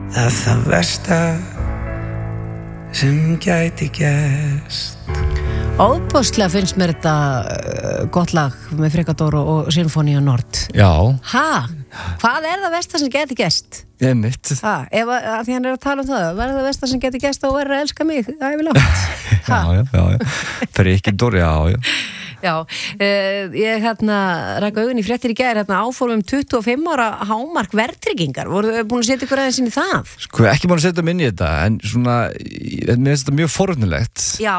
það versta sem gæti gerst. Óbúslega finnst mér þetta gott lag með Frikador og Sinfoníu Nord. Já. Hvað það versta sem geti gerst? Einmitt. Ef að því hann að tala það, hvað það versta sem geti gerst og verður að elska mig? Ævilátt. Já. Frikador, já. Já, ég ræk augun í fréttir í gær áformum 25 ára hámark verðtryggingar. Voru þau búin að setja ykkur aðeins inn í það? Sko, ekki búin að setja inn í þetta, en svona, mér finnst þetta mjög forvitnilegt. Já.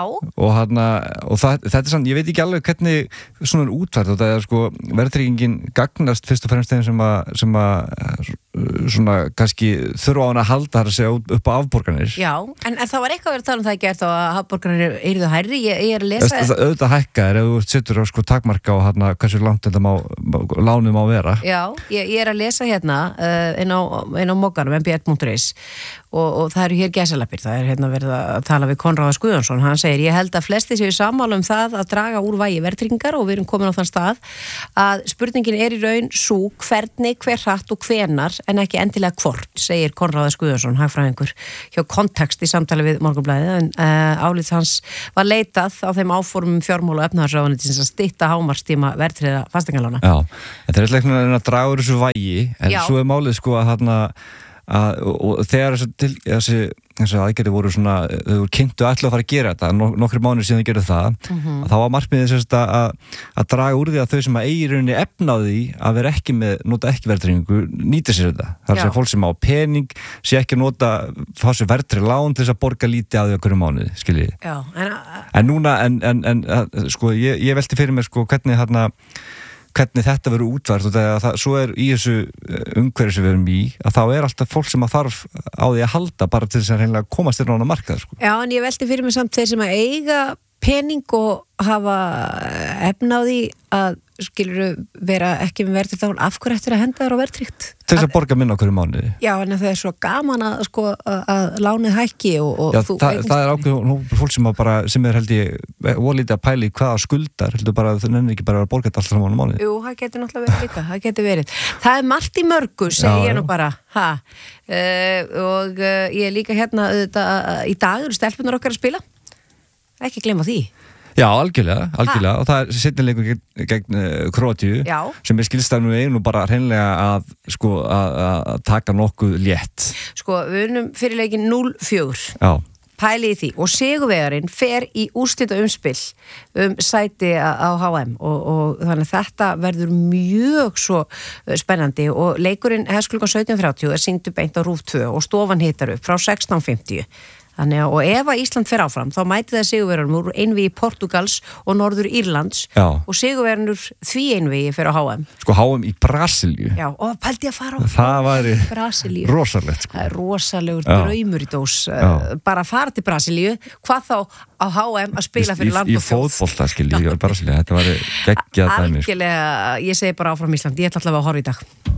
Og þetta samt, ég veit ekki alveg hvernig svona útfært, og það sko, verðtryggingin gagnast fyrst og fremst þeim sem að svona, kannski þurfa á hann að halda þar að segja upp á afborganir. Já, en það var eitthvað að vera að tala það gert á að afborganir yrðu hærri, ég að lesa... Auðvitað hækka ef þú setur á sko takmarka á hversu langt þetta lánið má vera. Já, ég að lesa inn á Mogganum, mbl.is og það eru hér gæsalappir, það verið að tala við Konráð Guðjónsson, hann segir, ég held að flesti séu sammála það að draga úr vægi verðtryggingar og við erum komin á þann stað að spurningin í raun sú hvernig, hver hratt og hvenar en ekki endilega hvort, segir Konráð Guðjónsson, hagfræðingur hjá Kontekst í samtali við Morgunblaðið, en álið hans var leitað á þeim áformum fjármál- og efnahagsráðuneytisins að stytta hámarkstíma verðtryggðra fasteignalána. Já, en það er eitthvað að draga úr þessu vægi, en svo málið sko að og þegar þessi aðgerðir voru svona, þau voru kynntu ætla að fara að gera þetta, nokkri mánuðir síðan þau gerðu það, að þá var markmiðið að draga úr því að þau sem að eigi í rauninni efnaði að vera ekki nota ekki verðtryggingu, nýta sér þetta. Það er að fólk sem á pening sé ekki að fá sér verðtryggð lán til þess að borga lítið að því á hverju mánuði, skiljið. Já, en núna, sko, ég velti fyrir mér sko hvernig þetta verður útvært og þegar svo í þessu umhverfi sem við erum í að þá alltaf fólk sem að þarf á því að halda bara til þess að reynilega komast þér á markað sko. Já, en ég velti fyrir mig samt þeir sem að eiga pening og hafa efna á því að vera ekki með verðtryggt lán, af hverju ættir að henda þér á verðtryggt? Til þess að borga minna á hverju mánuði. Já, en það er svo gaman að lánið hækki og já, það er ákveðum fólk sem held ég volítið að pæli hvaða skuldar, heldur bara að þau nefnir ekki bara að borga þetta alltaf saman á mánuði. Jú, það getur náttúrulega verið líka, það getur verið. Það er margt í mörgu, segi ég nú bara. Og ég er líka í dag eru stelpunar okkar að spila. Ekki gleyma því. Já, algjörlega, og það er seinnileikur gegn Króatíu sem skilstæðnum við eiginu bara hreinlega að taka nokkuð létt. Sko, við unnum fyrir leikin 0-4. Já. Pæli í því og sigurvegarinn fer í úrslita umspil sæti á HM og þannig þetta verður mjög svo spennandi og leikurinn hefst klukkan 17:30 sýndu beint á RÚV 2 og stofan hitar upp frá 16:50. Þannig að, og ef að Ísland fer áfram, þá mæti það sigurverðanum úr einvíi Portugals og Norður Írlands og sigurverðanur því einvíi fer á HM. Sko HM í Brasilíu. Já, og pældi að fara á það væri Brasilíu. Rosalegt sko. Það er rosalegur draumur í dós. Bara að fara til Brasilíu, hvað þá á HM að spila fyrir land og þjóð. Í fótbolta skilji í Brasilíu, þetta var geggjað dæmi. Algjörlega, ég segi bara áfram Ísland, ég ætla allavega að horfa í dag.